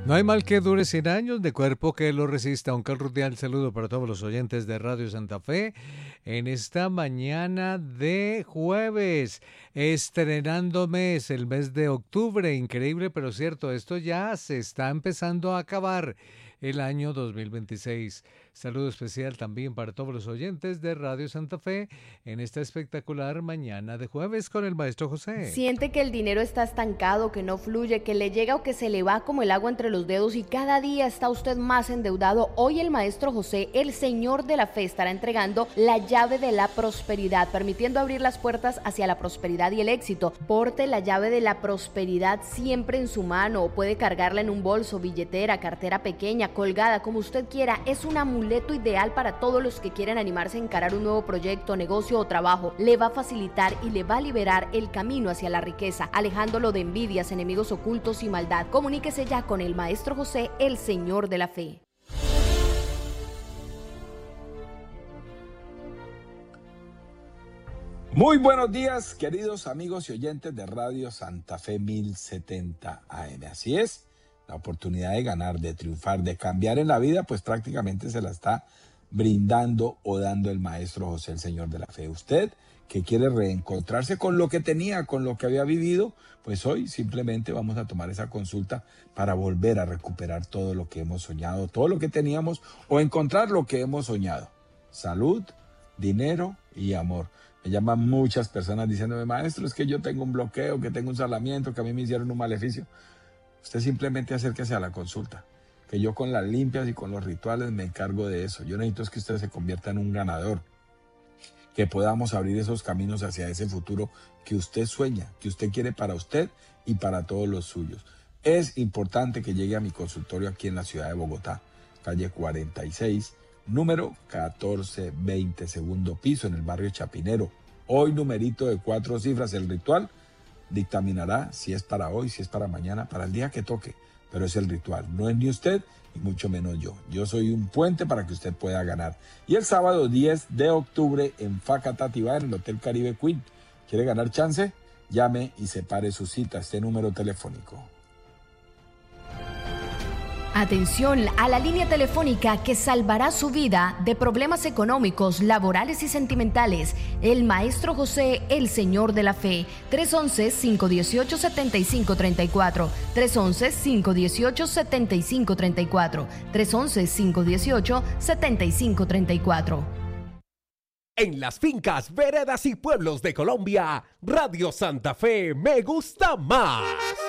No hay mal que dure 100 años, de cuerpo que lo resista. Un cordial saludo para todos los oyentes de Radio Santa Fe en esta mañana de jueves, estrenando mes, el mes de octubre. Increíble, pero cierto, esto ya se está empezando a acabar el año 2026. Saludo especial también para todos los oyentes de Radio Santa Fe en esta espectacular mañana de jueves con el maestro José. Siente que el dinero está estancado, que no fluye, que le llega o que se le va como el agua entre los dedos y cada día está usted más endeudado. Hoy el maestro José, el señor de la fe, estará entregando la llave de la prosperidad, permitiendo abrir las puertas hacia la prosperidad y el éxito. Porte la llave de la prosperidad siempre en su mano o puede cargarla en un bolso, billetera, cartera pequeña, colgada, como usted quiera. Es un amuleto ideal para todos los que quieren animarse a encarar un nuevo proyecto, negocio o trabajo. Le va a facilitar y le va a liberar el camino hacia la riqueza, alejándolo de envidias, enemigos ocultos y maldad. Comuníquese ya con el maestro José, el señor de la fe. Muy buenos días, queridos amigos y oyentes de Radio Santa Fe 1070 AM. Así es, la oportunidad de ganar, de triunfar, de cambiar en la vida, pues prácticamente se la está brindando o dando el maestro José, el señor de la fe. Usted que quiere reencontrarse con lo que tenía, con lo que había vivido, pues hoy simplemente vamos a tomar esa consulta para volver a recuperar todo lo que hemos soñado, todo lo que teníamos o encontrar lo que hemos soñado. Salud, dinero y amor. Me llaman muchas personas diciéndome, maestro, es que yo tengo un bloqueo, que tengo un salamiento, que a mí me hicieron un maleficio. Usted simplemente acérquese a la consulta, que yo con las limpias y con los rituales me encargo de eso. Yo necesito es que usted se convierta en un ganador, que podamos abrir esos caminos hacia ese futuro que usted sueña, que usted quiere para usted y para todos los suyos. Es importante que llegue a mi consultorio aquí en la ciudad de Bogotá, calle 46, número 1420, segundo piso, en el barrio Chapinero. Hoy numerito de 4 cifras, el ritual dictaminará si es para hoy, si es para mañana, para el día que toque, pero es el ritual, no es ni usted y mucho menos yo. Yo soy un puente para que usted pueda ganar. Y el sábado 10 de octubre en Facatativá, en el Hotel Caribe Queen. ¿Quiere ganar chance? Llame y separe su cita, este número telefónico. Atención a la línea telefónica que salvará su vida de problemas económicos, laborales y sentimentales. El maestro José, el señor de la fe. 311-518-7534. 311-518-7534. 311-518-7534. En las fincas, veredas y pueblos de Colombia, Radio Santa Fe me gusta más.